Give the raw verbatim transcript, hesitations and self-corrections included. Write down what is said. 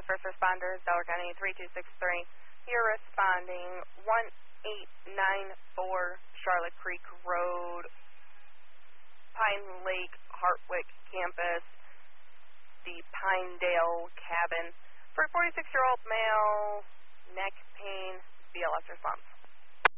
first responders, Delaware County three two six three. You're responding one eight nine four Charlotte Creek Road, Pine Lake, Hartwick Campus, the Pinedale Cabin. For a forty-six-year-old male, neck pain, B L S response.